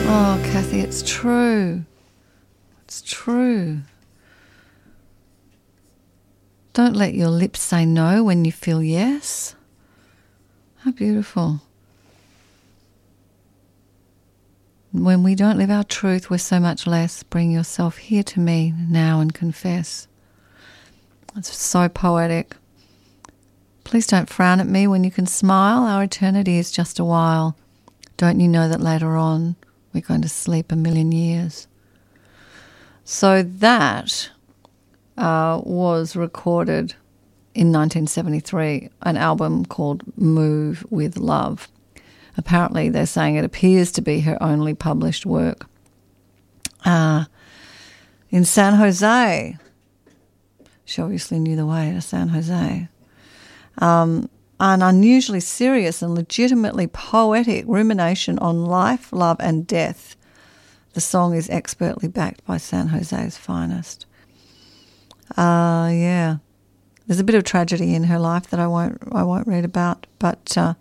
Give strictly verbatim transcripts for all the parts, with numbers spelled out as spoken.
Oh, Kathy, it's true. It's true. Don't let your lips say no when you feel yes. How beautiful. When we don't live our truth, we're so much less. Bring yourself here to me now and confess. It's so poetic. Please don't frown at me when you can smile. Our eternity is just a while. Don't you know that later on we're going to sleep a million years? So that uh, was recorded in nineteen seventy-three, an album called Move with Love. Apparently they're saying it appears to be her only published work. Uh, in San Jose, she obviously knew the way to San Jose. Um, an unusually serious and legitimately poetic rumination on life, love and death. The song is expertly backed by San Jose's finest. Uh, yeah. There's a bit of tragedy in her life that I won't I won't read about, but uh,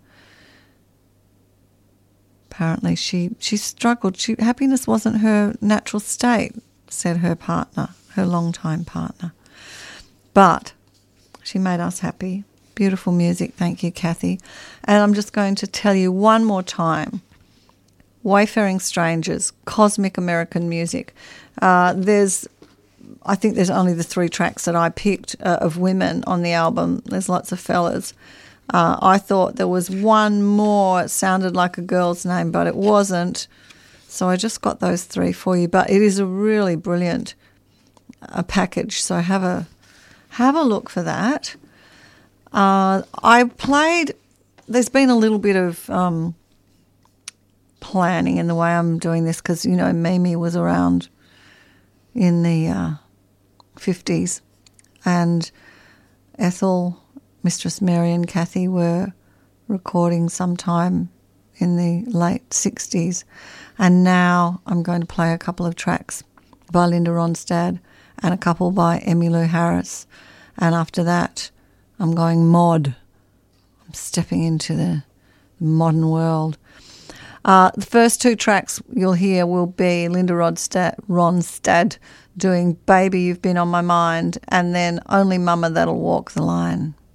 apparently she, she struggled. She, happiness wasn't her natural state, said her partner, her longtime partner. But she made us happy. Beautiful music, thank you, Kathy. And I'm just going to tell you one more time. Wayfaring Strangers, Cosmic American Music. Uh, there's, I think there's only the three tracks that I picked uh, of women on the album. There's lots of fellas. Uh, I thought there was one more. It sounded like a girl's name, but it wasn't. So I just got those three for you. But it is a really brilliant uh, package. So have a have a look for that. Uh, I played. There's been a little bit of um, planning in the way I'm doing this because you know Mimi was around in the uh, fifties, and Ethel, Mistress Mary and Kathy were recording sometime in the late sixties, and now I'm going to play a couple of tracks by Linda Ronstadt and a couple by Emmylou Harris, and after that I'm going mod. I'm stepping into the modern world. Uh, the first two tracks you'll hear will be Linda Ronstadt, Ronstadt doing Baby You've Been on My Mind, and then Only Mama That'll Walk the Line.